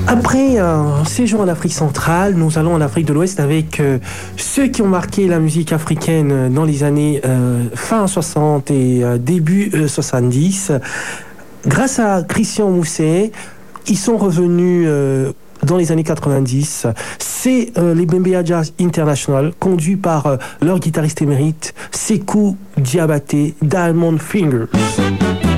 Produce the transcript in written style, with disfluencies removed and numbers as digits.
Après un séjour en Afrique centrale, nous allons en Afrique de l'Ouest avec ceux qui ont marqué la musique africaine dans les années fin 60 et début 70. Grâce à Christian Mousset, ils sont revenus dans les années 90. C'est les Bembeya Jazz International, conduits par leur guitariste émérite, Sekou Diabaté, Diamond Fingers.